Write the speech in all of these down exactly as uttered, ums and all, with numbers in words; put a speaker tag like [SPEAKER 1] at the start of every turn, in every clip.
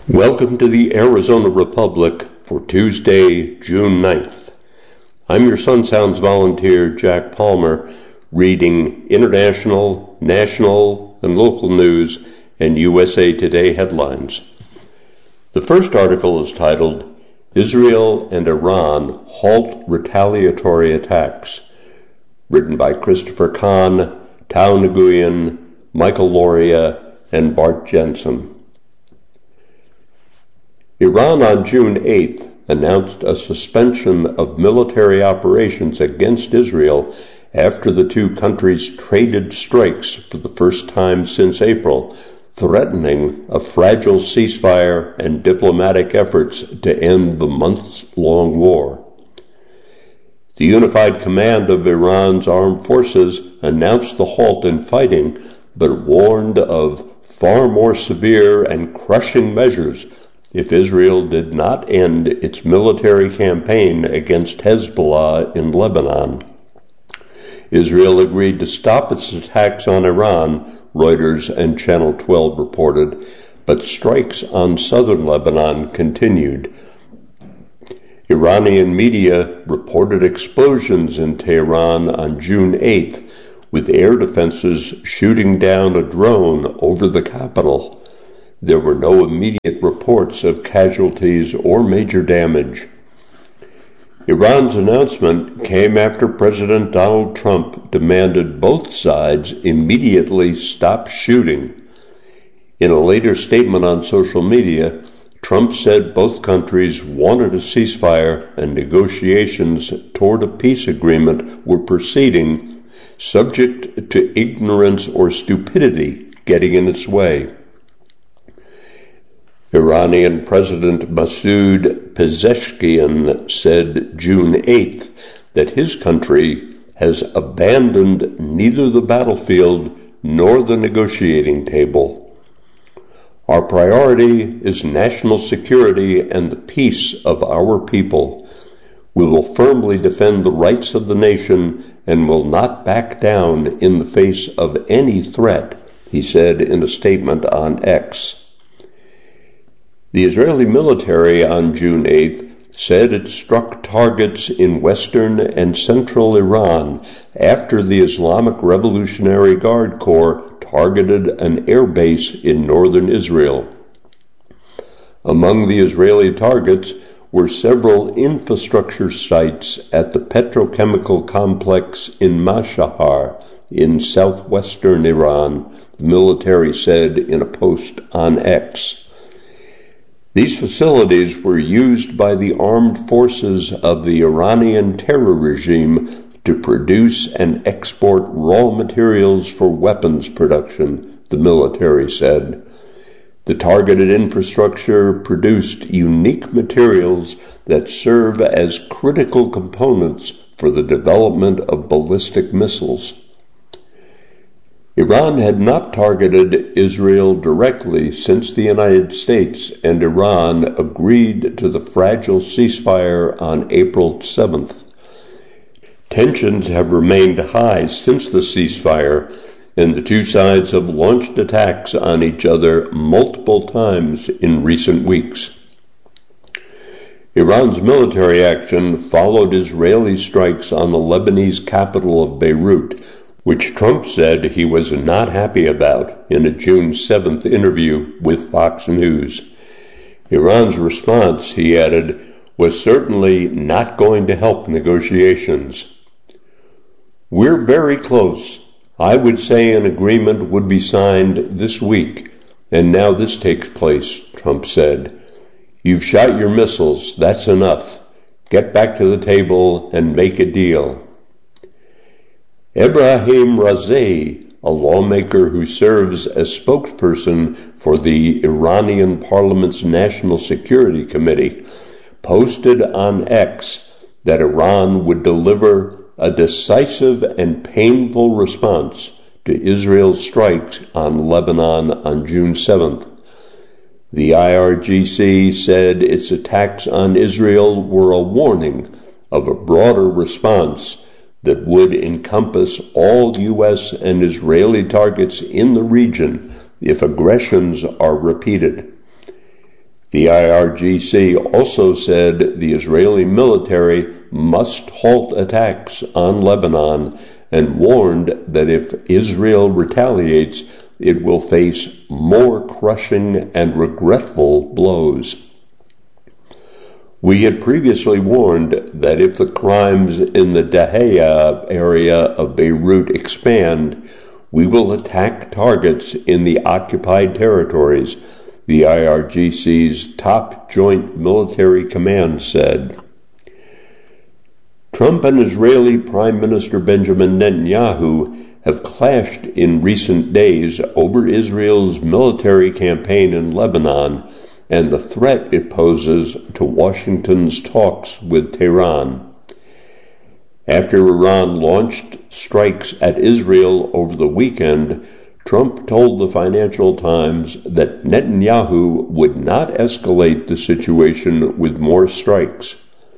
[SPEAKER 1] Welcome to the Arizona Republic for Tuesday, June ninth. I'm your Sun Sounds volunteer, Jack Palmer, reading international, national, and local news and U S A Today headlines. The first article is titled, Israel and Iran Halt Retaliatory Attacks, written by Christopher Kahn, Tao Nguyen, Michael Loria, and Bart Jensen. Iran on June eighth announced a suspension of military operations against Israel after the two countries traded strikes for the first time since April, threatening a fragile ceasefire and diplomatic efforts to end the months-long war. The Unified Command of Iran's armed forces announced the halt in fighting, but warned of far more severe and crushing measures if Israel did not end its military campaign against Hezbollah in Lebanon. Israel agreed to stop its attacks on Iran, Reuters and Channel twelve reported, but strikes on southern Lebanon continued. Iranian media reported explosions in Tehran on June eighth, with air defenses shooting down a drone over the capital. There were no immediate reports of casualties or major damage. Iran's announcement came after President Donald Trump demanded both sides immediately stop shooting. In a later statement on social media, Trump said both countries wanted a ceasefire and negotiations toward a peace agreement were proceeding, subject to ignorance or stupidity getting in its way. Iranian President Masoud Pezeshkian said June eighth that his country has abandoned neither the battlefield nor the negotiating table. Our priority is national security and the peace of our people. We will firmly defend the rights of the nation and will not back down in the face of any threat, he said in a statement on X. The Israeli military on June eighth said it struck targets in western and central Iran after the Islamic Revolutionary Guard Corps targeted an air base in northern Israel. Among the Israeli targets were several infrastructure sites at the petrochemical complex in Mashahar in southwestern Iran, the military said in a post on X. These facilities were used by the armed forces of the Iranian terror regime to produce and export raw materials for weapons production, the military said. The targeted infrastructure produced unique materials that serve as critical components for the development of ballistic missiles. Iran had not targeted Israel directly since the United States and Iran agreed to the fragile ceasefire on April seventh. Tensions have remained high since the ceasefire, and the two sides have launched attacks on each other multiple times in recent weeks. Iran's military action followed Israeli strikes on the Lebanese capital of Beirut, which Trump said he was not happy about in a June seventh interview with Fox News. Iran's response, he added, was certainly not going to help negotiations. We're very close. I would say an agreement would be signed this week, and now this takes place, Trump said. You've shot your missiles, that's enough. Get back to the table and make a deal. Ebrahim Razaei, a lawmaker who serves as spokesperson for the Iranian Parliament's National Security Committee, posted on X that Iran would deliver a decisive and painful response to Israel's strikes on Lebanon on June seventh. The I R G C said its attacks on Israel were a warning of a broader response that would encompass all U S and Israeli targets in the region if aggressions are repeated. The I R G C also said the Israeli military must halt attacks on Lebanon and warned that if Israel retaliates, it will face more crushing and regretful blows. We had previously warned that if the crimes in the Dahiya area of Beirut expand, we will attack targets in the occupied territories, the I R G C's top joint military command said. Trump and Israeli Prime Minister Benjamin Netanyahu have clashed in recent days over Israel's military campaign in Lebanon and the threat it poses to Washington's talks with Tehran. After Iran launched strikes at Israel over the weekend, Trump told the Financial Times that Netanyahu would not escalate the situation with more strikes.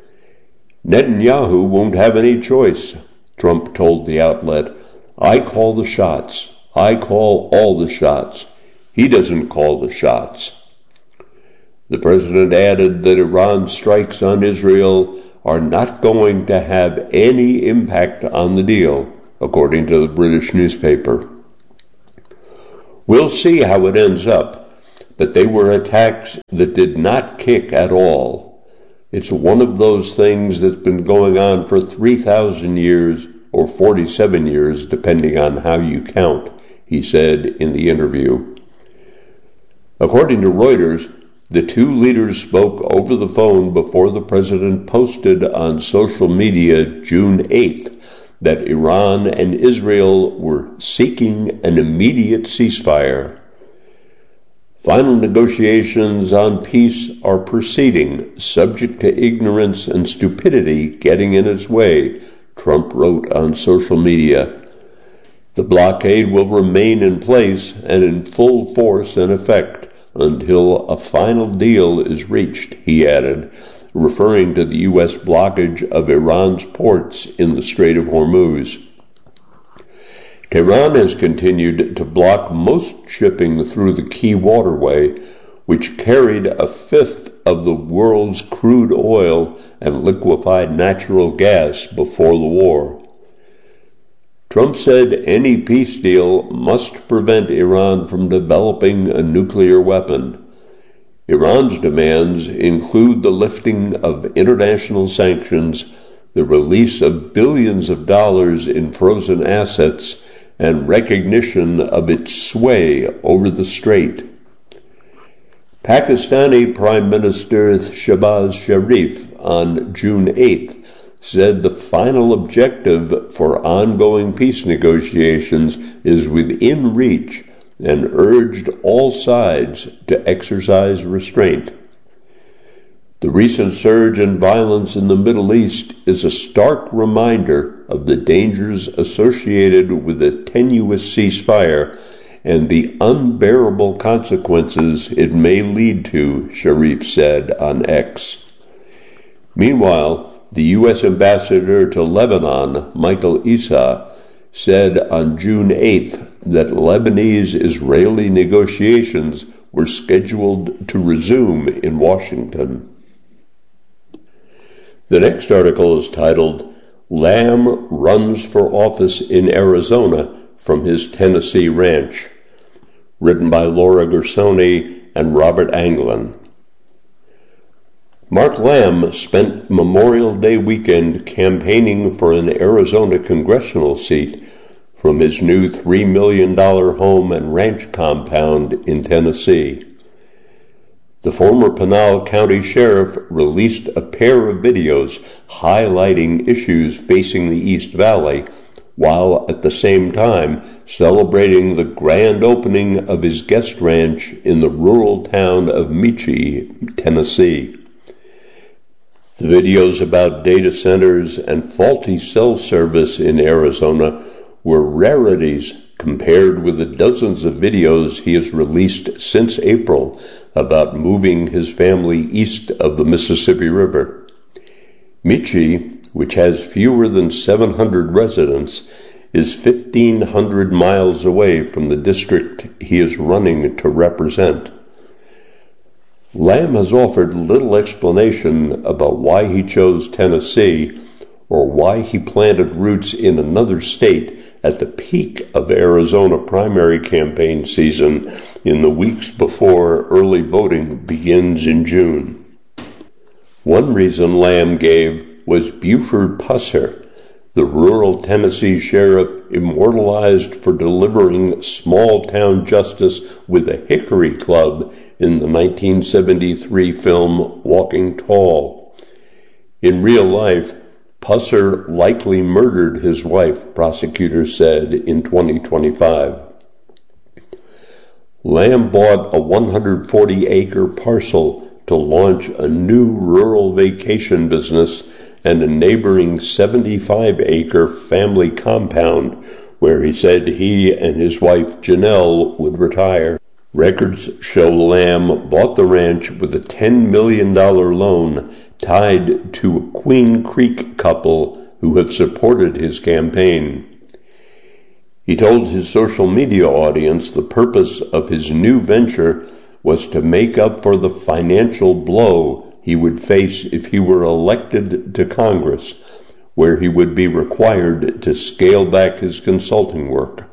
[SPEAKER 1] Netanyahu won't have any choice, Trump told the outlet. I call the shots. I call all the shots. He doesn't call the shots. The president added that Iran's strikes on Israel are not going to have any impact on the deal, according to the British newspaper. We'll see how it ends up, but they were attacks that did not kick at all. It's one of those things that's been going on for three thousand years or forty-seven years, depending on how you count, he said in the interview. According to Reuters, the two leaders spoke over the phone before the president posted on social media June eighth that Iran and Israel were seeking an immediate ceasefire. Final negotiations on peace are proceeding, subject to ignorance and stupidity getting in its way, Trump wrote on social media. The blockade will remain in place and in full force and effect until a final deal is reached, he added, referring to the U S blockage of Iran's ports in the Strait of Hormuz. Tehran has continued to block most shipping through the key waterway, which carried a fifth of the world's crude oil and liquefied natural gas before the war. Trump said any peace deal must prevent Iran from developing a nuclear weapon. Iran's demands include the lifting of international sanctions, the release of billions of dollars in frozen assets, and recognition of its sway over the strait. Pakistani Prime Minister Shehbaz Sharif on June eighth said the final objective for ongoing peace negotiations is within reach and urged all sides to exercise restraint. The recent surge in violence in the Middle East is a stark reminder of the dangers associated with a tenuous ceasefire and the unbearable consequences it may lead to, Sharif said on X. Meanwhile, the U S ambassador to Lebanon, Michael Issa, said on June eighth that Lebanese-Israeli negotiations were scheduled to resume in Washington. The next article is titled, Lamb Runs for Office in Arizona from His Tennessee Ranch, written by Laura Gersoni and Robert Anglin. Mark Lamb spent Memorial Day weekend campaigning for an Arizona congressional seat from his new three million dollars home and ranch compound in Tennessee. The former Pinal County Sheriff released a pair of videos highlighting issues facing the East Valley, while at the same time celebrating the grand opening of his guest ranch in the rural town of Michi, Tennessee. The videos about data centers and faulty cell service in Arizona were rarities compared with the dozens of videos he has released since April about moving his family east of the Mississippi River. Michi, which has fewer than seven hundred residents, is fifteen hundred miles away from the district he is running to represent. Lamb has offered little explanation about why he chose Tennessee or why he planted roots in another state at the peak of Arizona primary campaign season in the weeks before early voting begins in June. One reason Lamb gave was Buford Pusser, the rural Tennessee sheriff immortalized for delivering small-town justice with a hickory club in the nineteen seventy-three film Walking Tall. In real life, Pusser likely murdered his wife, prosecutors said in twenty twenty-five. Lamb bought a one hundred forty acre parcel to launch a new rural vacation business and a neighboring seventy-five acre family compound where he said he and his wife Janelle would retire. Records show Lamb bought the ranch with a ten million dollars loan tied to a Queen Creek couple who have supported his campaign. He told his social media audience the purpose of his new venture was to make up for the financial blow he would face if he were elected to Congress, where he would be required to scale back his consulting work.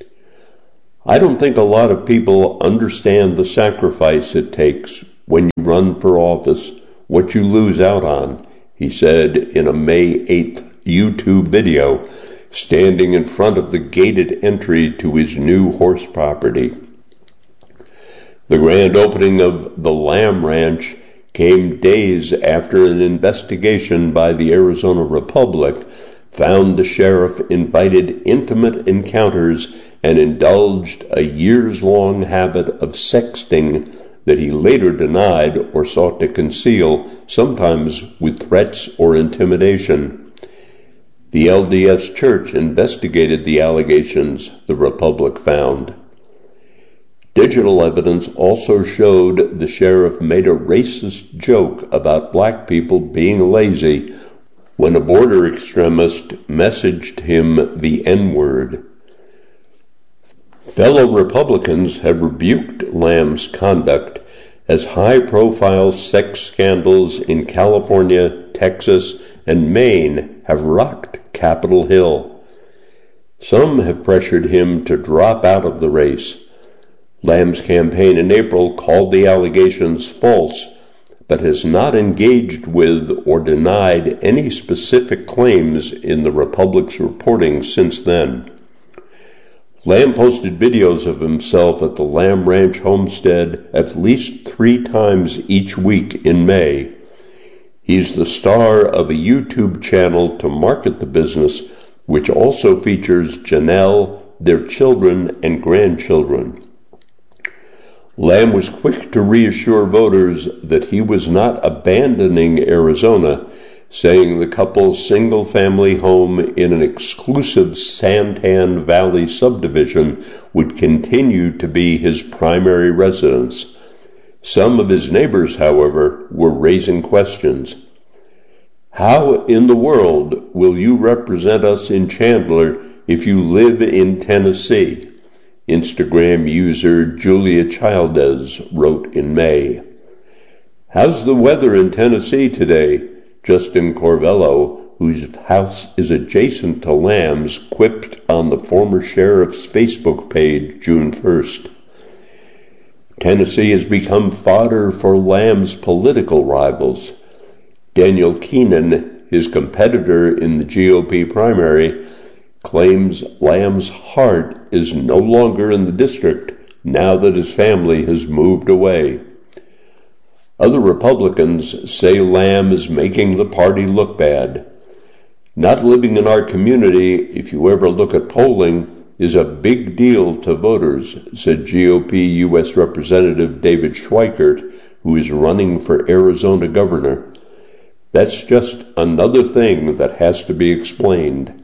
[SPEAKER 1] I don't think a lot of people understand the sacrifice it takes when you run for office, what you lose out on, he said in a May eighth YouTube video, standing in front of the gated entry to his new horse property. The grand opening of the Lamb Ranch came days after an investigation by the Arizona Republic found the sheriff invited intimate encounters and indulged a years-long habit of sexting that he later denied or sought to conceal, sometimes with threats or intimidation. The L D S Church investigated the allegations, the Republic found. Digital evidence also showed the sheriff made a racist joke about black people being lazy when a border extremist messaged him the N-word. Fellow Republicans have rebuked Lamb's conduct as high-profile sex scandals in California, Texas, and Maine have rocked Capitol Hill. Some have pressured him to drop out of the race. Lamb's campaign in April called the allegations false, but has not engaged with or denied any specific claims in the Republic's reporting since then. Lamb posted videos of himself at the Lamb Ranch homestead at least three times each week in May. He's the star of a YouTube channel to market the business, which also features Janelle, their children, and grandchildren. Lamb was quick to reassure voters that he was not abandoning Arizona, saying the couple's single-family home in an exclusive Santan Valley subdivision would continue to be his primary residence. Some of his neighbors, however, were raising questions. How in the world will you represent us in Chandler if you live in Tennessee? Instagram user Julia Childes wrote in May. How's the weather in Tennessee today? Justin Corvello, whose house is adjacent to Lamb's, quipped on the former sheriff's Facebook page June first. Tennessee has become fodder for Lamb's political rivals. Daniel Keenan, his competitor in the G O P primary, claims Lamb's heart is no longer in the district now that his family has moved away. Other Republicans say Lamb is making the party look bad. Not living in our community, if you ever look at polling, is a big deal to voters, said G O P U S Representative David Schweikert, who is running for Arizona governor. That's just another thing that has to be explained.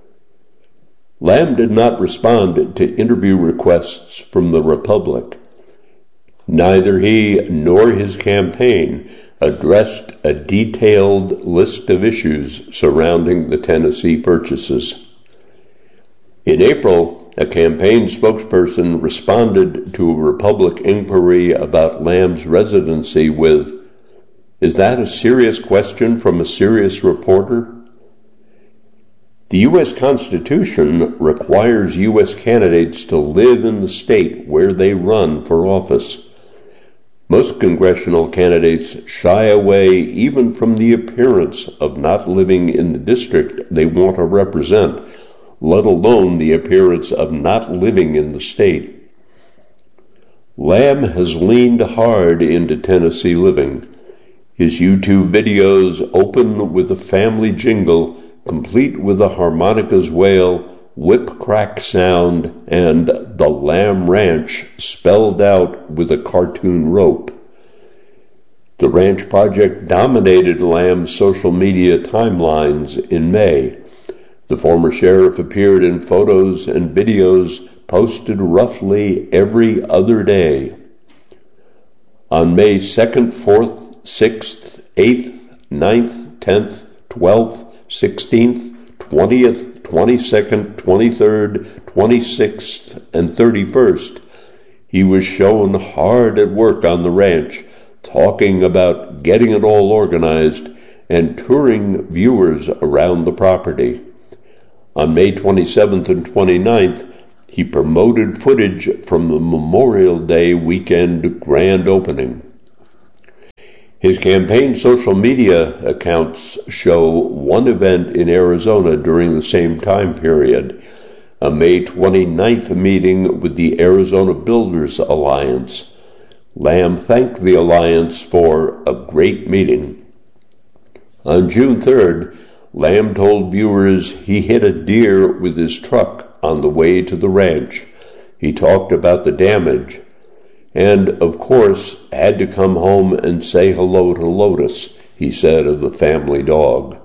[SPEAKER 1] Lamb did not respond to interview requests from the Republic. Neither he nor his campaign addressed a detailed list of issues surrounding the Tennessee purchases. In April, a campaign spokesperson responded to a Republic inquiry about Lamb's residency with, "Is that a serious question from a serious reporter?" The U S Constitution requires U S candidates to live in the state where they run for office. Most congressional candidates shy away even from the appearance of not living in the district they want to represent, let alone the appearance of not living in the state. Lamb has leaned hard into Tennessee living. His YouTube videos open with a family jingle, complete with a harmonica's wail, whip-crack sound, and the Lamb Ranch spelled out with a cartoon rope. The Ranch Project dominated Lamb's social media timelines in May. The former sheriff appeared in photos and videos posted roughly every other day. On May second, fourth, sixth, eighth, ninth, tenth, twelfth, sixteenth, twentieth, twenty-second, twenty-third, twenty-sixth, and thirty-first, he was shown hard at work on the ranch, talking about getting it all organized and touring viewers around the property. On May twenty-seventh and twenty-ninth, he promoted footage from the Memorial Day weekend grand opening. His campaign social media accounts show one event in Arizona during the same time period, a May twenty-ninth meeting with the Arizona Builders Alliance. Lamb thanked the alliance for a great meeting. On June third, Lamb told viewers he hit a deer with his truck on the way to the ranch. He talked about the damage and, of course, had to come home and say hello to Lotus, he said of the family dog.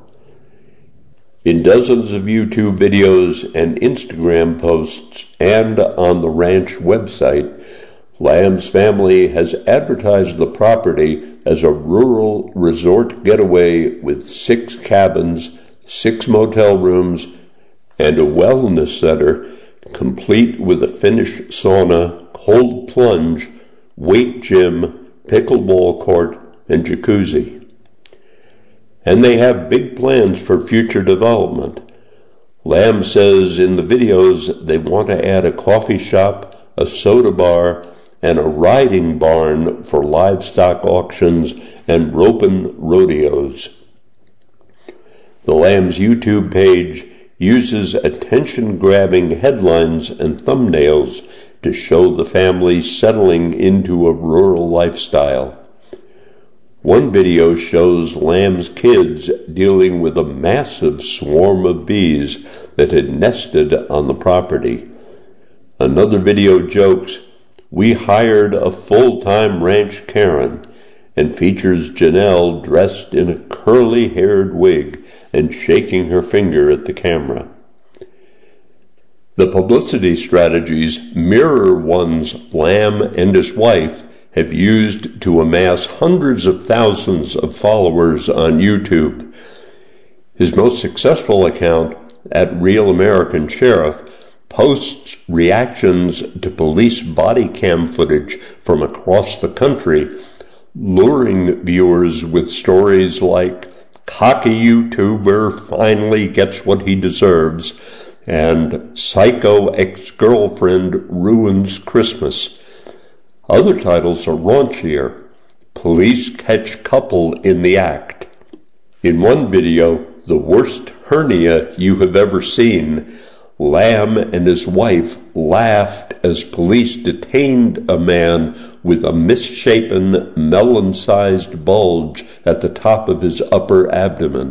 [SPEAKER 1] In dozens of YouTube videos and Instagram posts and on the ranch website, Lamb's family has advertised the property as a rural resort getaway with six cabins, six motel rooms, and a wellness center complete with a Finnish sauna, cold plunge, weight gym, pickleball court, and jacuzzi. And they have big plans for future development. Lamb says in the videos they want to add a coffee shop, a soda bar, and a riding barn for livestock auctions and roping rodeos. The Lamb's YouTube page uses attention-grabbing headlines and thumbnails to show the family settling into a rural lifestyle. One video shows Lamb's kids dealing with a massive swarm of bees that had nested on the property. Another video jokes, "We hired a full-time ranch Karen," and features Janelle dressed in a curly-haired wig and shaking her finger at the camera. The publicity strategies mirror ones Lamb and his wife have used to amass hundreds of thousands of followers on YouTube. His most successful account, at Real American Sheriff, posts reactions to police body cam footage from across the country, luring viewers with stories like, "Cocky YouTuber finally gets what he deserves," and "Psycho ex-girlfriend ruins Christmas." Other titles are raunchier. "Police catch couple in the act." In one video, "The worst hernia you have ever seen," Lamb and his wife laughed as police detained a man with a misshapen, melon-sized bulge at the top of his upper abdomen.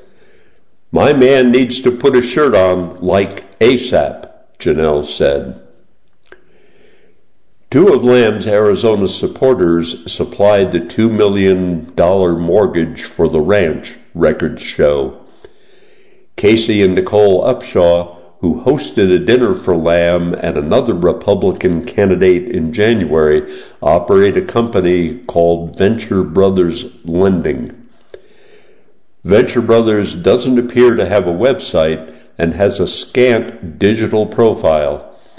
[SPEAKER 1] "My man needs to put a shirt on, like ASAP," Janelle said. Two of Lamb's Arizona supporters supplied the two million dollars mortgage for the ranch, records show. Casey and Nicole Upshaw, who hosted a dinner for Lamb and another Republican candidate in January, operate a company called Venture Brothers Lending. Venture Brothers doesn't appear to have a website and has a scant digital profile.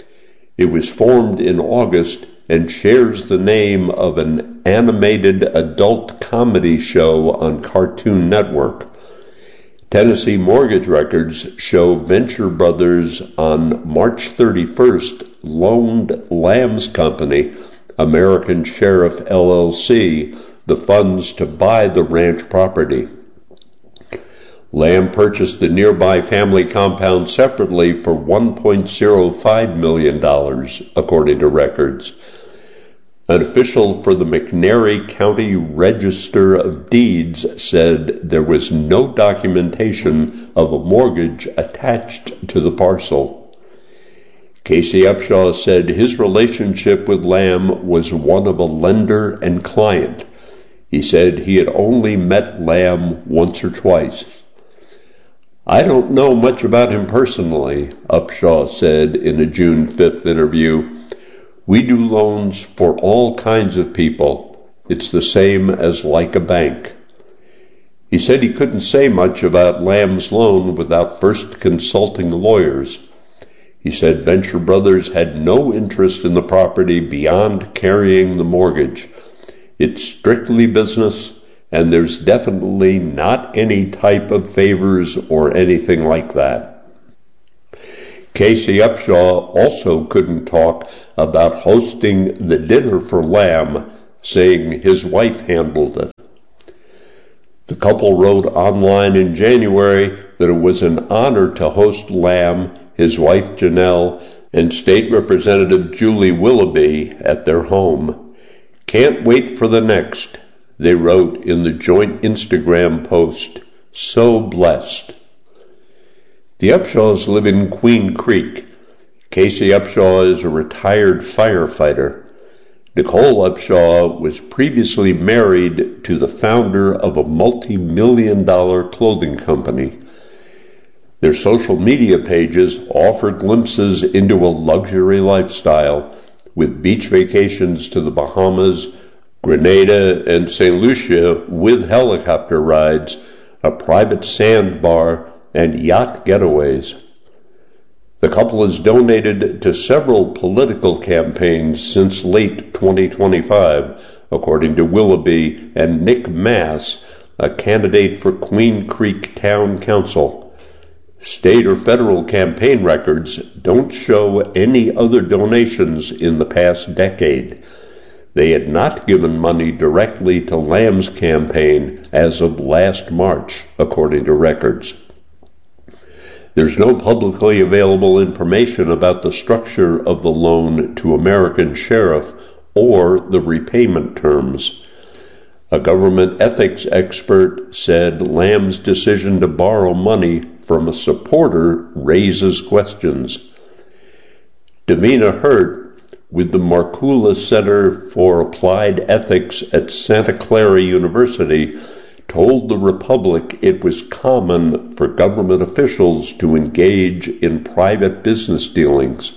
[SPEAKER 1] It was formed in August and shares the name of an animated adult comedy show on Cartoon Network. Tennessee mortgage records show Venture Brothers on March thirty-first loaned Lamb's company, American Sheriff L L C, the funds to buy the ranch property. Lamb purchased the nearby family compound separately for one point zero five million dollars, according to records. An official for the McNairy County Register of Deeds said there was no documentation of a mortgage attached to the parcel. Casey Upshaw said his relationship with Lamb was one of a lender and client. He said he had only met Lamb once or twice. I don't know much about him personally, Upshaw said in a June fifth interview. We do loans for all kinds of people. It's the same as like a bank. He said he couldn't say much about Lamb's loan without first consulting lawyers. He said Venture Brothers had no interest in the property beyond carrying the mortgage. It's strictly business, and there's definitely not any type of favors or anything like that. Casey Upshaw also couldn't talk about hosting the dinner for Lamb, saying his wife handled it. The couple wrote online in January that it was an honor to host Lamb, his wife Janelle, and State Representative Julie Willoughby at their home. Can't wait for the next, they wrote in the joint Instagram post. So blessed. The Upshaws live in Queen Creek. Casey Upshaw is a retired firefighter. Nicole Upshaw was previously married to the founder of a multi-million dollar clothing company. Their social media pages offer glimpses into a luxury lifestyle, with beach vacations to the Bahamas, Grenada, and Saint Lucia with helicopter rides, a private sandbar, and yacht getaways. The couple has donated to several political campaigns since late twenty twenty-five, according to Willoughby and Nick Mass, a candidate for Queen Creek Town Council. State or federal campaign records don't show any other donations in the past decade. They had not given money directly to Lamb's campaign as of last March, according to records. There's no publicly available information about the structure of the loan to American Sheriff or the repayment terms. A government ethics expert said Lamb's decision to borrow money from a supporter raises questions. Davina Hurt, with the Markula Center for Applied Ethics at Santa Clara University, told the Republic it was common for government officials to engage in private business dealings.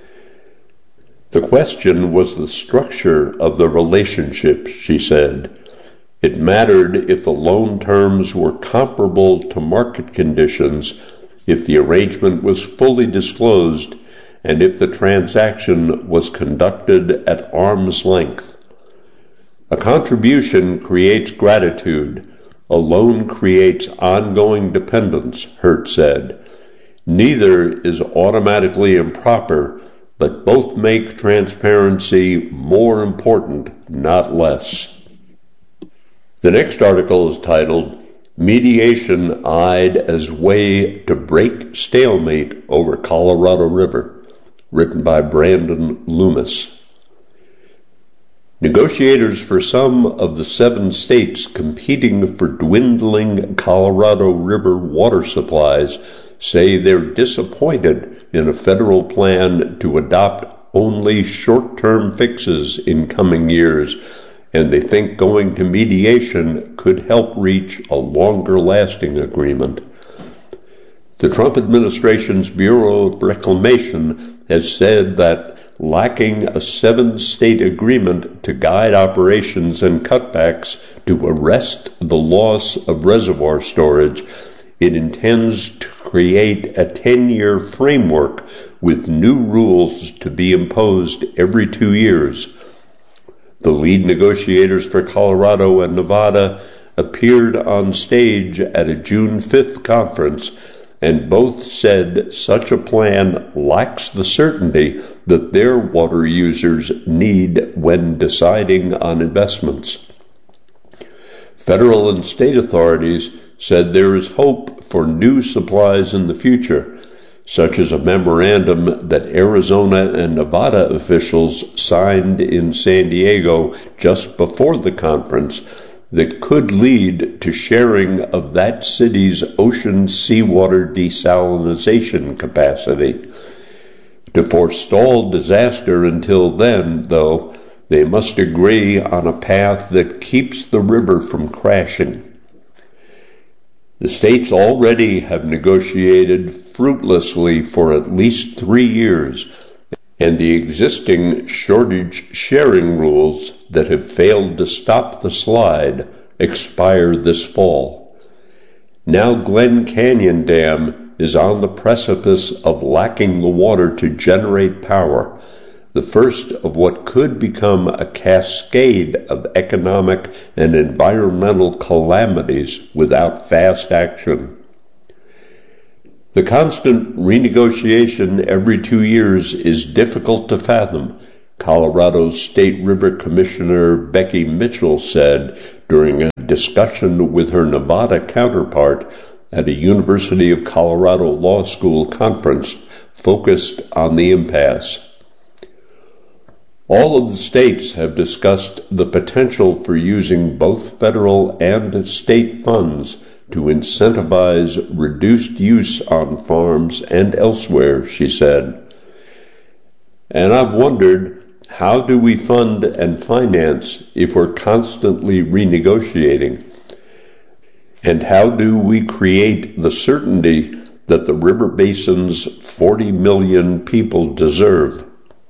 [SPEAKER 1] The question was the structure of the relationship, she said. It mattered if the loan terms were comparable to market conditions, if the arrangement was fully disclosed, and if the transaction was conducted at arm's length. A contribution creates gratitude. A loan creates ongoing dependence, Hurt said. Neither is automatically improper, but both make transparency more important, not less. The next article is titled, Mediation Eyed as Way to Break Stalemate Over Colorado River, written by Brandon Loomis. Negotiators for some of the seven states competing for dwindling Colorado River water supplies say they're disappointed in a federal plan to adopt only short-term fixes in coming years, and they think going to mediation could help reach a longer-lasting agreement. The Trump administration's Bureau of Reclamation has said that lacking a seven-state agreement to guide operations and cutbacks to arrest the loss of reservoir storage, it intends to create a ten-year framework with new rules to be imposed every two years. The lead negotiators for Colorado and Nevada appeared on stage at a June fifth conference, and both said such a plan lacks the certainty that their water users need when deciding on investments. Federal and state authorities said there is hope for new supplies in the future, such as a memorandum that Arizona and Nevada officials signed in San Diego just before the conference that could lead to sharing of that city's ocean seawater desalination capacity. To forestall disaster until then, though, they must agree on a path that keeps the river from crashing. The states already have negotiated fruitlessly for at least three years, and the existing shortage sharing rules that have failed to stop the slide expire this fall. Now Glen Canyon Dam is on the precipice of lacking the water to generate power, the first of what could become a cascade of economic and environmental calamities without fast action. The constant renegotiation every two years is difficult to fathom, Colorado's State River Commissioner Becky Mitchell said during a discussion with her Nevada counterpart at a University of Colorado Law School conference focused on the impasse. All of the states have discussed the potential for using both federal and state funds to incentivize reduced use on farms and elsewhere, she said. And I've wondered, how do we fund and finance if we're constantly renegotiating? And how do we create the certainty that the river basin's forty million people deserve?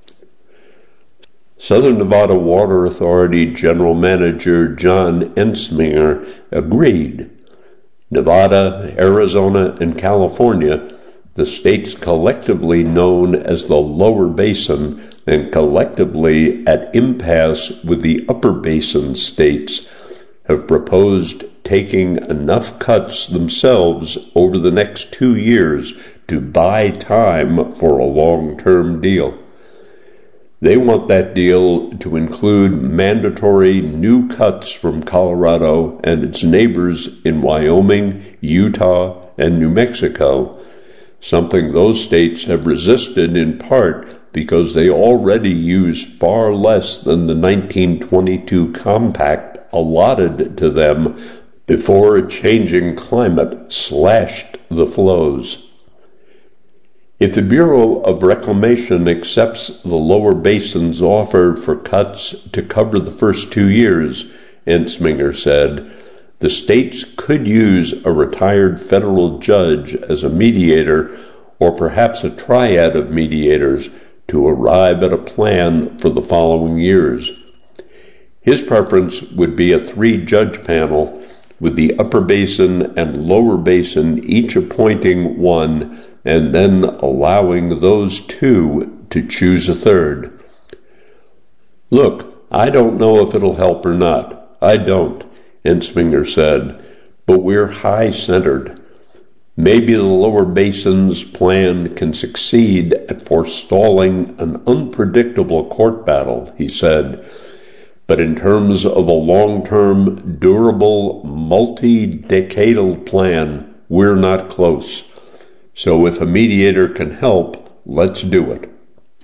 [SPEAKER 1] Southern Nevada Water Authority General Manager John Ensminger agreed. Nevada, Arizona, and California, the states collectively known as the Lower Basin and collectively at impasse with the Upper Basin states, have proposed taking enough cuts themselves over the next two years to buy time for a long-term deal. They want that deal to include mandatory new cuts from Colorado and its neighbors in Wyoming, Utah, and New Mexico, something those states have resisted in part because they already use far less than the nineteen twenty-two compact allotted to them before a changing climate slashed the flows. If the Bureau of Reclamation accepts the Lower Basin's offer for cuts to cover the first two years, Ensminger said, the states could use a retired federal judge as a mediator or perhaps a triad of mediators to arrive at a plan for the following years. His preference would be a three-judge panel, with the Upper Basin and Lower Basin each appointing one and then allowing those two to choose a third. Look, I don't know if it'll help or not. I don't, Ensminger said, but we're high-centered. Maybe the Lower Basin's plan can succeed at forestalling an unpredictable court battle, he said. But in terms of a long-term, durable, multi-decadal plan, we're not close. So if a mediator can help, let's do it.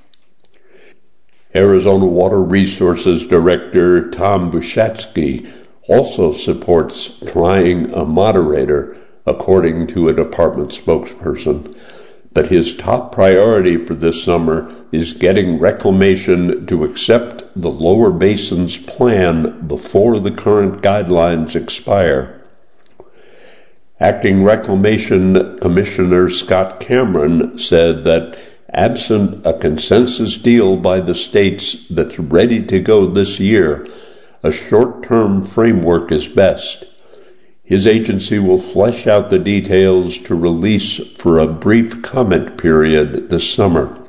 [SPEAKER 1] Arizona Water Resources Director Tom Bushatsky also supports trying a moderator, according to a department spokesperson. But his top priority for this summer is getting Reclamation to accept the Lower Basin's plan before the current guidelines expire. Acting Reclamation Commissioner Scott Cameron said that absent a consensus deal by the states that's ready to go this year, a short-term framework is best. His agency will flesh out the details to release for a brief comment period this summer.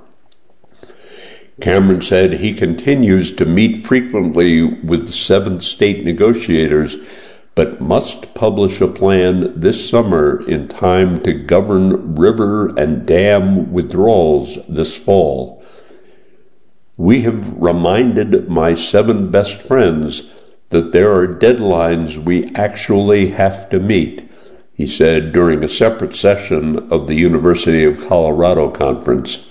[SPEAKER 1] Cameron said he continues to meet frequently with seven state negotiators, but must publish a plan this summer in time to govern river and dam withdrawals this fall. We have reminded my seven best friends that there are deadlines we actually have to meet, he said during a separate session of the University of Colorado conference.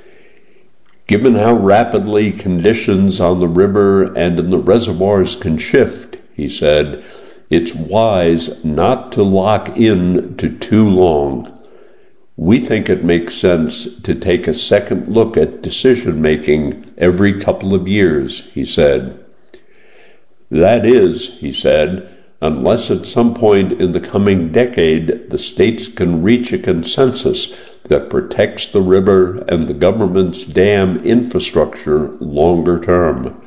[SPEAKER 1] Given how rapidly conditions on the river and in the reservoirs can shift, he said, it's wise not to lock in to too long. We think it makes sense to take a second look at decision-making every couple of years, he said. That is, he said, unless at some point in the coming decade the states can reach a consensus that protects the river and the government's dam infrastructure longer term.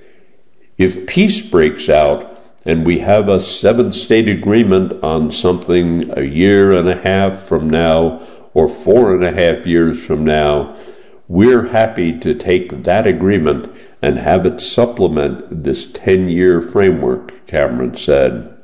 [SPEAKER 1] If peace breaks out and we have a seven-state agreement on something a year and a half from now or four and a half years from now, we're happy to take that agreement and have it supplement this ten-year framework, Cameron said.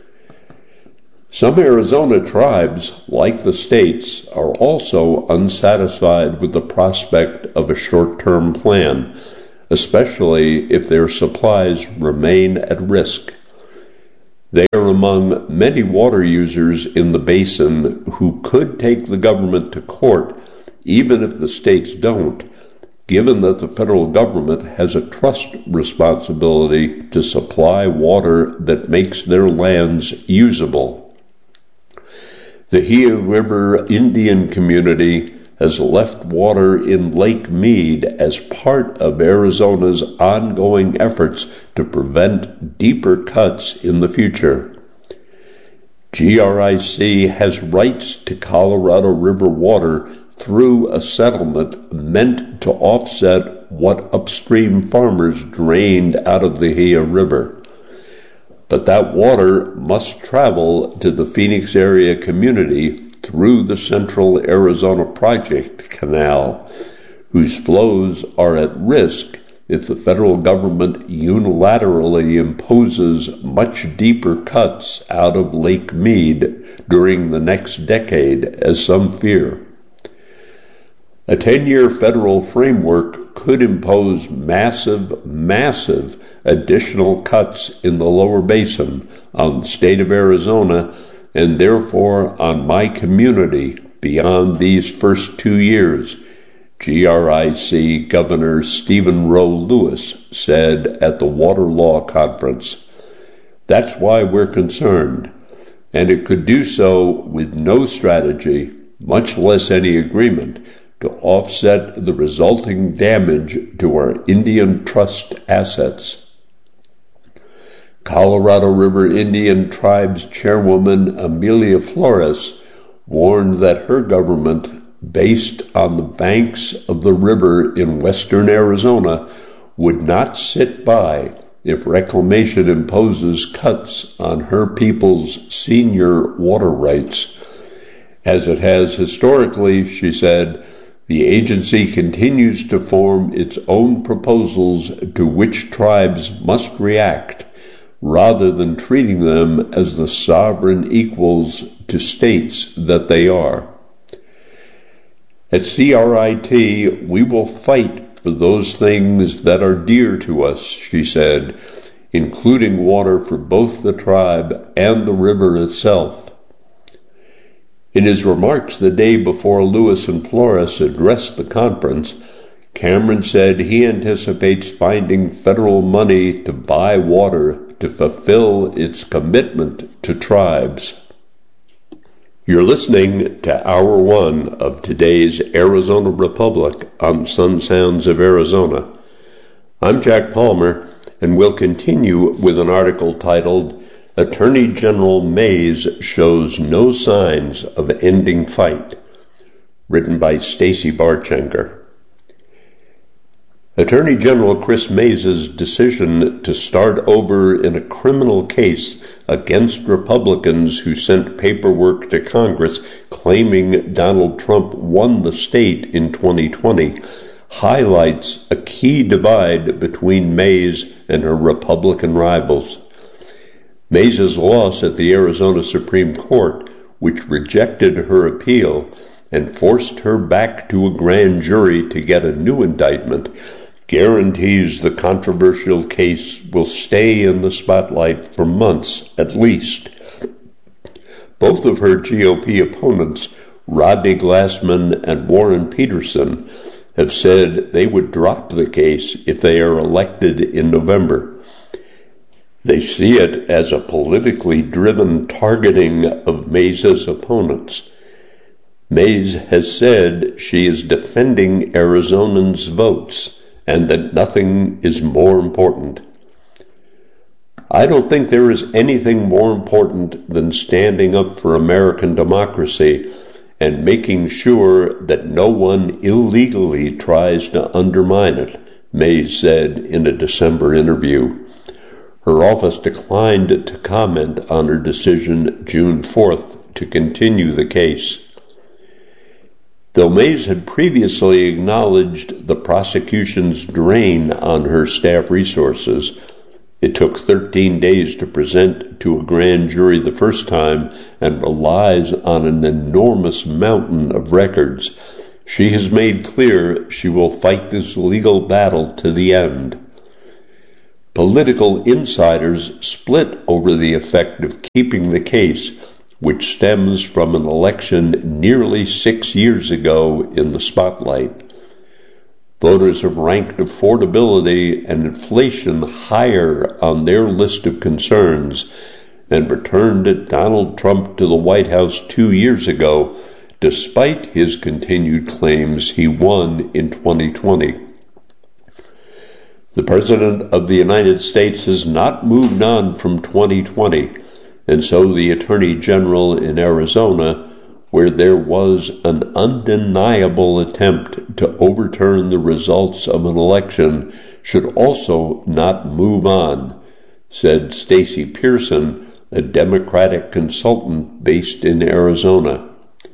[SPEAKER 1] Some Arizona tribes, like the states, are also unsatisfied with the prospect of a short-term plan, especially if their supplies remain at risk. They are among many water users in the basin who could take the government to court, even if the states don't, given that the federal government has a trust responsibility to supply water that makes their lands usable. The Gila River Indian community has left water in Lake Mead as part of Arizona's ongoing efforts to prevent deeper cuts in the future. G R I C has rights to Colorado River water through a settlement meant to offset what upstream farmers drained out of the Gila River. But that water must travel to the Phoenix area community through the Central Arizona Project Canal, whose flows are at risk if the federal government unilaterally imposes much deeper cuts out of Lake Mead during the next decade, as some fear. A ten-year federal framework could impose massive, massive additional cuts in the lower basin on the state of Arizona and therefore on my community beyond these first two years, G R I C Governor Stephen Roe Lewis said at the Water Law Conference. That's why we're concerned, and it could do so with no strategy, much less any agreement, to offset the resulting damage to our Indian trust assets. Colorado River Indian Tribes Chairwoman Amelia Flores warned that her government, based on the banks of the river in western Arizona, would not sit by if reclamation imposes cuts on her people's senior water rights. As it has historically, she said, the agency continues to form its own proposals to which tribes must react, rather than treating them as the sovereign equals to states that they are. At C R I T, we will fight for those things that are dear to us, she said, including water for both the tribe and the river itself. In his remarks the day before Lewis and Flores addressed the conference, Cameron said he anticipates finding federal money to buy water to fulfill its commitment to tribes. You're listening to Hour One of today's Arizona Republic on Sun Sounds of Arizona. I'm Jack Palmer, and we'll continue with an article titled Attorney General Mays Shows No Signs of Ending Fight, written by Stacy Barchenker. Attorney General Chris Mays' decision to start over in a criminal case against Republicans who sent paperwork to Congress claiming Donald Trump won the state in twenty twenty highlights a key divide between Mays and her Republican rivals. Mays' loss at the Arizona Supreme Court, which rejected her appeal and forced her back to a grand jury to get a new indictment, guarantees the controversial case will stay in the spotlight for months at least. Both of her G O P opponents, Rodney Glassman and Warren Peterson, have said they would drop the case if they are elected in November. They see it as a politically driven targeting of Mays' opponents. Mays has said she is defending Arizonans' votes and that nothing is more important. I don't think there is anything more important than standing up for American democracy and making sure that no one illegally tries to undermine it, Mays said in a December interview. Her office declined to comment on her decision June fourth to continue the case. Though Mays had previously acknowledged the prosecution's drain on her staff resources, it took thirteen days to present to a grand jury the first time and relies on an enormous mountain of records. She has made clear she will fight this legal battle to the end. Political insiders split over the effect of keeping the case, which stems from an election nearly six years ago in the spotlight. Voters have ranked affordability and inflation higher on their list of concerns and returned Donald Trump to the White House two years ago, despite his continued claims he won in twenty twenty. The President of the United States has not moved on from twenty twenty, and so the Attorney General in Arizona, where there was an undeniable attempt to overturn the results of an election, should also not move on, said Stacey Pearson, a Democratic consultant based in Arizona.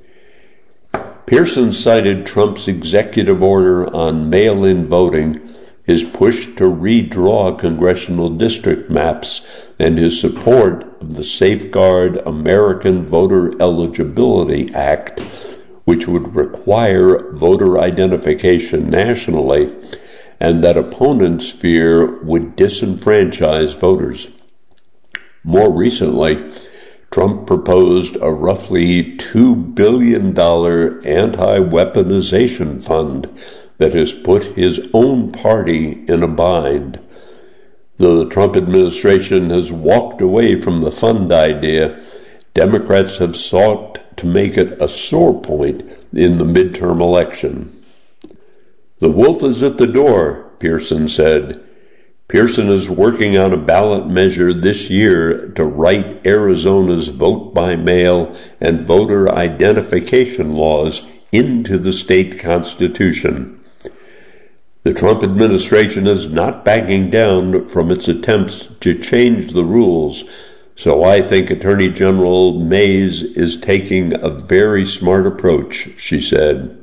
[SPEAKER 1] Pearson cited Trump's executive order on mail-in voting, his push to redraw congressional district maps, and his support of the Safeguard American Voter Eligibility Act, which would require voter identification nationally, and that opponents fear would disenfranchise voters. More recently, Trump proposed a roughly two billion dollars anti-weaponization fund that has put his own party in a bind. Though the Trump administration has walked away from the fund idea, Democrats have sought to make it a sore point in the midterm election. The wolf is at the door, Pearson said. Pearson is working on a ballot measure this year to write Arizona's vote-by-mail and voter identification laws into the state constitution. The Trump administration is not backing down from its attempts to change the rules, so I think Attorney General Mays is taking a very smart approach, she said.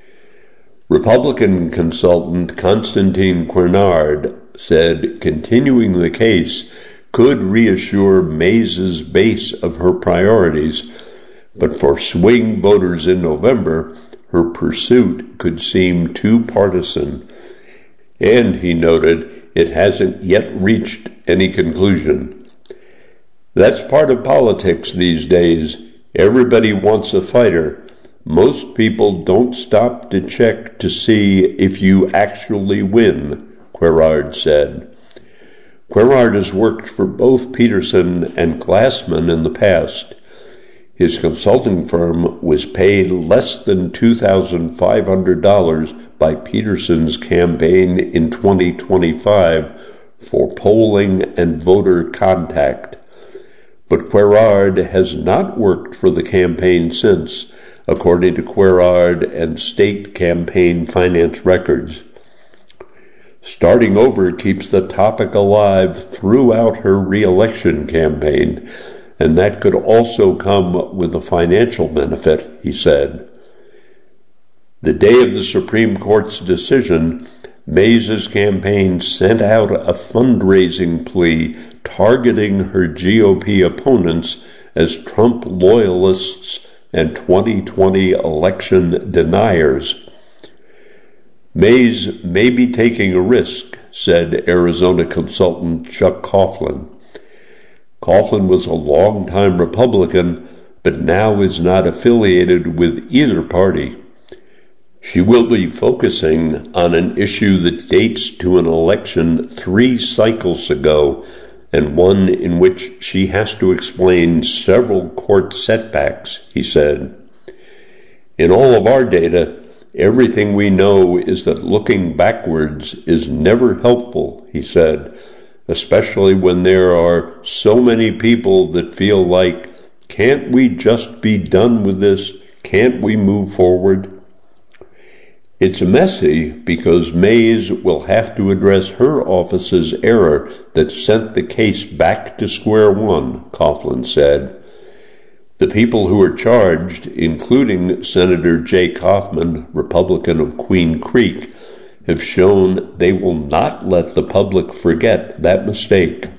[SPEAKER 1] Republican consultant Constantine Quernard said continuing the case could reassure Mays' base of her priorities, but for swing voters in November, her pursuit could seem too partisan. And, he noted, it hasn't yet reached any conclusion. That's part of politics these days. Everybody wants a fighter. Most people don't stop to check to see if you actually win, Querard said. Querard has worked for both Peterson and Glassman in the past. His consulting firm was paid less than two thousand five hundred dollars by Peterson's campaign in twenty twenty-five for polling and voter contact. But Querard has not worked for the campaign since, according to Querard and state campaign finance records. Starting over keeps the topic alive throughout her re-election campaign, and that could also come with a financial benefit, he said. The day of the Supreme Court's decision, Mays' campaign sent out a fundraising plea targeting her G O P opponents as Trump loyalists and twenty twenty election deniers. Mays may be taking a risk, said Arizona consultant Chuck Coughlin. Coughlin was a longtime Republican, but now is not affiliated with either party. She will be focusing on an issue that dates to an election three cycles ago, and one in which she has to explain several court setbacks, he said. In all of our data, everything we know is that looking backwards is never helpful, he said, especially when there are so many people that feel like, can't we just be done with this? Can't we move forward? It's messy because Mays will have to address her office's error that sent the case back to square one, Coughlin said. The people who are charged, including Senator Jay Kaufman, Republican of Queen Creek, have shown they will not let the public forget that mistake.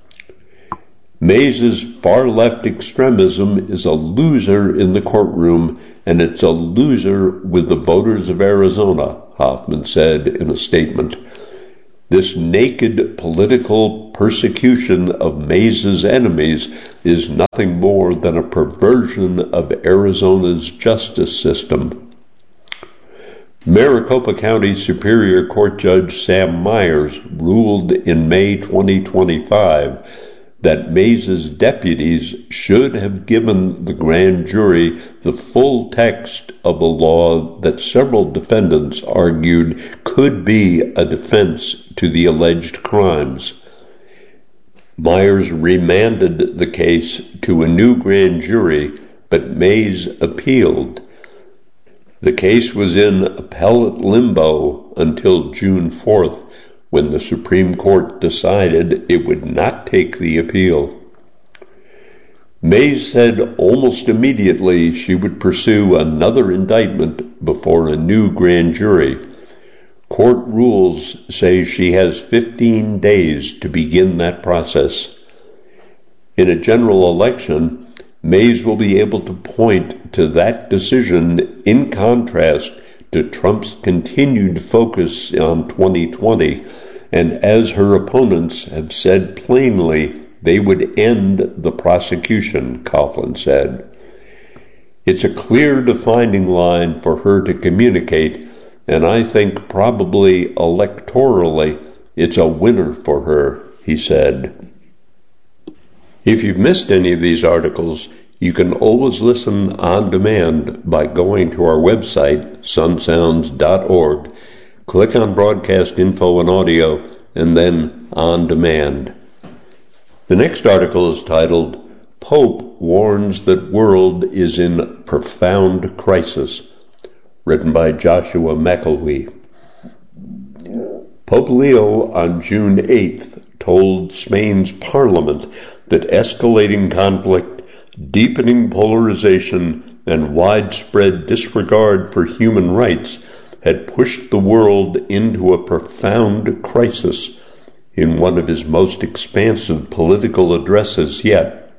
[SPEAKER 1] Mays' far-left extremism is a loser in the courtroom, and it's a loser with the voters of Arizona, Hoffman said in a statement. This naked political persecution of Mays' enemies is nothing more than a perversion of Arizona's justice system. Maricopa County Superior Court Judge Sam Myers ruled in May twenty twenty-five that Mays' deputies should have given the grand jury the full text of a law that several defendants argued could be a defense to the alleged crimes. Myers remanded the case to a new grand jury, but Mays appealed. The case was in appellate limbo until June fourth, when the Supreme Court decided it would not take the appeal. Mays said almost immediately she would pursue another indictment before a new grand jury. Court rules say she has fifteen days to begin that process. In a general election, Mays will be able to point to that decision in contrast to Trump's continued focus on twenty twenty, and as her opponents have said plainly, they would end the prosecution, Coughlin said. It's a clear defining line for her to communicate, and I think probably electorally it's a winner for her, he said. If you've missed any of these articles, you can always listen on demand by going to our website, sun sounds dot org, click on Broadcast Info and Audio, and then On Demand. The next article is titled, Pope Warns That World is in Profound Crisis, written by Joshua McElwee. Pope Leo on June eighth told Spain's parliament that escalating conflict, deepening polarization, and widespread disregard for human rights had pushed the world into a profound crisis in one of his most expansive political addresses yet.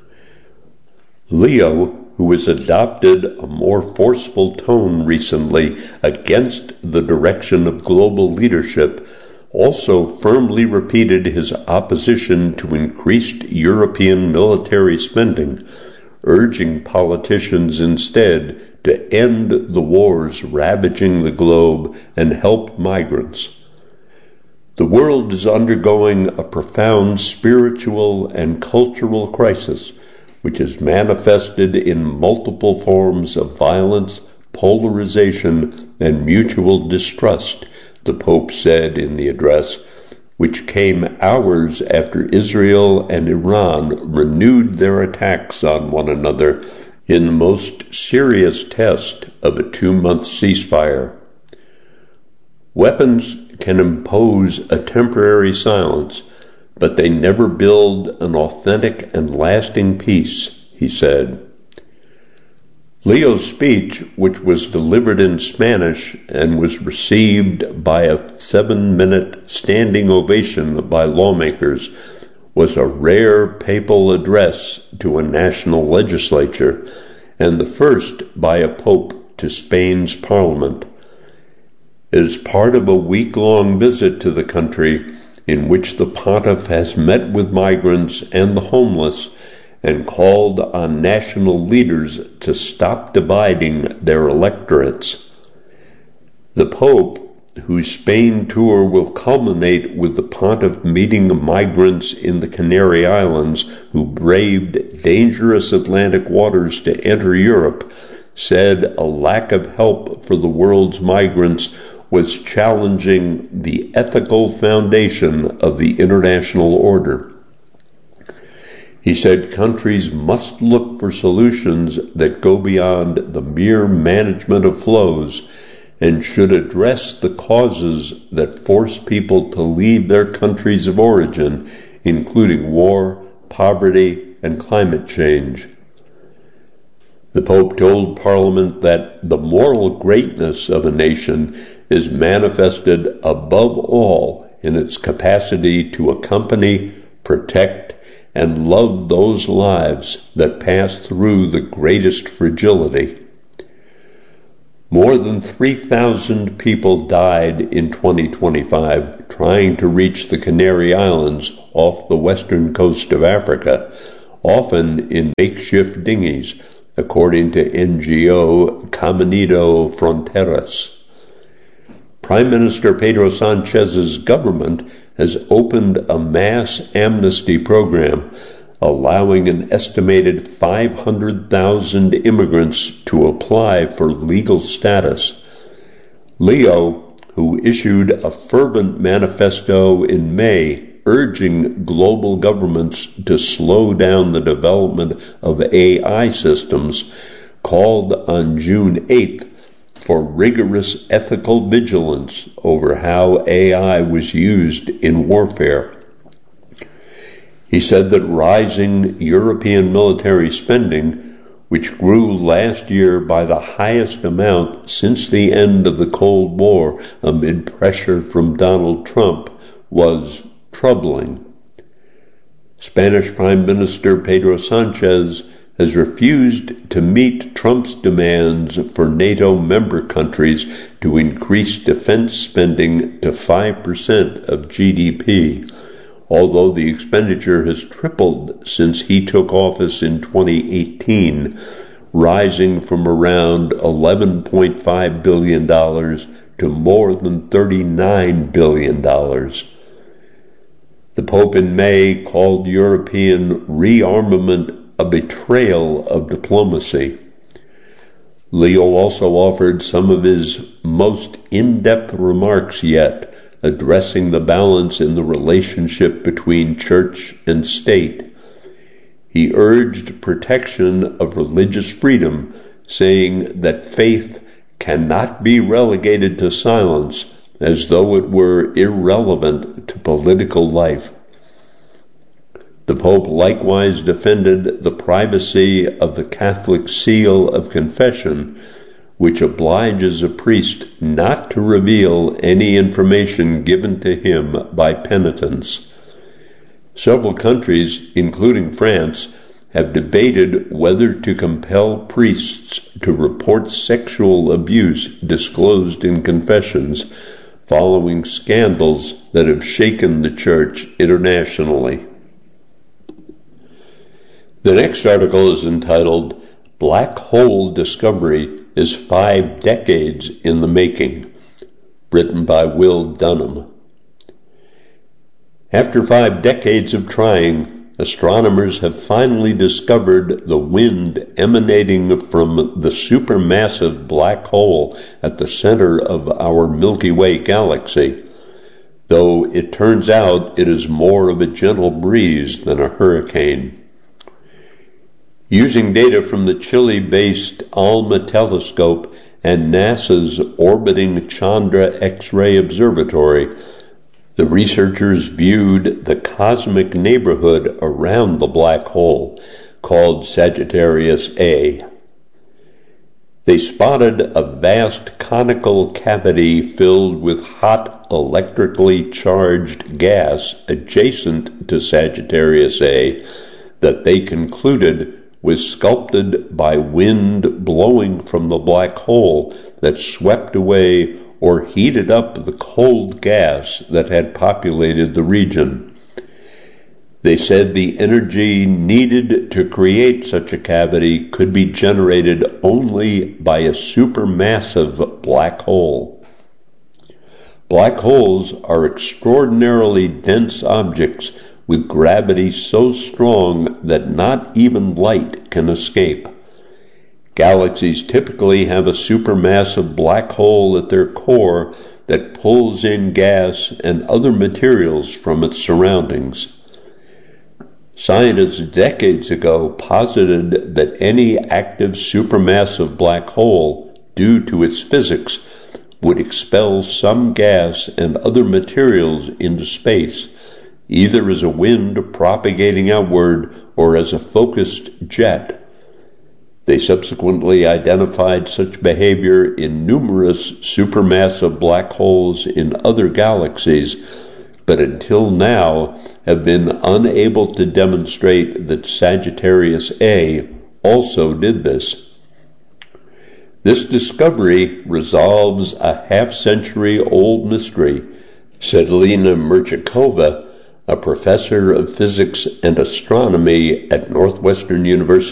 [SPEAKER 1] Leo, who has adopted a more forceful tone recently against the direction of global leadership, also firmly repeated his opposition to increased European military spending, urging politicians instead to end the wars ravaging the globe and help migrants. The world is undergoing a profound spiritual and cultural crisis, which is manifested in multiple forms of violence, polarization, and mutual distrust, the Pope said in the address, which came hours after Israel and Iran renewed their attacks on one another in the most serious test of a two-month ceasefire. Weapons can impose a temporary silence, but they never build an authentic and lasting peace, he said. Leo's speech, which was delivered in Spanish and was received by a seven-minute standing ovation by lawmakers, was a rare papal address to a national legislature and the first by a pope to Spain's parliament. It is part of a week-long visit to the country in which the pontiff has met with migrants and the homeless and called on national leaders to stop dividing their electorates. The Pope, whose Spain tour will culminate with the pontiff meeting migrants in the Canary Islands who braved dangerous Atlantic waters to enter Europe, said a lack of help for the world's migrants was challenging the ethical foundation of the international order. He said countries must look for solutions that go beyond the mere management of flows and should address the causes that force people to leave their countries of origin, including war, poverty, and climate change. The Pope told Parliament that the moral greatness of a nation is manifested above all in its capacity to accompany, protect, and love those lives that pass through the greatest fragility. More than three thousand people died in twenty twenty-five trying to reach the Canary Islands off the western coast of Africa, often in makeshift dinghies, according to N G O Caminito Fronteras. Prime Minister Pedro Sanchez's government has opened a mass amnesty program, allowing an estimated five hundred thousand immigrants to apply for legal status. Leo, who issued a fervent manifesto in May urging global governments to slow down the development of A I systems, called on June eighth for rigorous ethical vigilance over how A I was used in warfare. He said that rising European military spending, which grew last year by the highest amount since the end of the Cold War amid pressure from Donald Trump, was troubling. Spanish Prime Minister Pedro Sanchez has refused to meet Trump's demands for NATO member countries to increase defense spending to five percent of G D P, although the expenditure has tripled since he took office in twenty eighteen, rising from around eleven point five billion dollars to more than thirty-nine billion dollars. The Pope in May called European rearmament a betrayal of diplomacy. Leo also offered some of his most in-depth remarks yet, addressing the balance in the relationship between church and state. He urged protection of religious freedom, saying that faith cannot be relegated to silence as though it were irrelevant to political life. The Pope likewise defended the privacy of the Catholic seal of confession, which obliges a priest not to reveal any information given to him by penitents. Several countries, including France, have debated whether to compel priests to report sexual abuse disclosed in confessions, following scandals that have shaken the Church internationally. The next article is entitled, Black Hole Discovery is Five Decades in the Making, written by Will Dunham. After five decades of trying, astronomers have finally discovered the wind emanating from the supermassive black hole at the center of our Milky Way galaxy, though it turns out it is more of a gentle breeze than a hurricane. Using data from the Chile-based ALMA telescope and NASA's orbiting Chandra X-ray Observatory, the researchers viewed the cosmic neighborhood around the black hole, called Sagittarius A. They spotted a vast conical cavity filled with hot, electrically charged gas adjacent to Sagittarius A that they concluded was sculpted by wind blowing from the black hole that swept away or heated up the cold gas that had populated the region. They said the energy needed to create such a cavity could be generated only by a supermassive black hole. Black holes are extraordinarily dense objects with gravity so strong that not even light can escape. Galaxies typically have a supermassive black hole at their core that pulls in gas and other materials from its surroundings. Scientists decades ago posited that any active supermassive black hole, due to its physics, would expel some gas and other materials into space, either as a wind propagating outward or as a focused jet. They subsequently identified such behavior in numerous supermassive black holes in other galaxies, but until now have been unable to demonstrate that Sagittarius A also did this. This discovery resolves a half-century-old mystery, said Lena Merchikova, a professor of physics and astronomy at Northwestern University.